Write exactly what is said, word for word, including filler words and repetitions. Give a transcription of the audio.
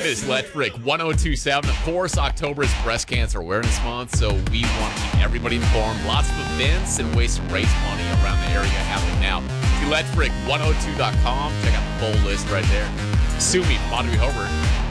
It's Electric one oh two point seven. Of course, October is Breast Cancer Awareness Month, so we want to keep everybody informed. Lots of events and ways to raise money around the area happening now. electric one oh two dot com. Check out the full list right there. Sue me, Audrey Hobart.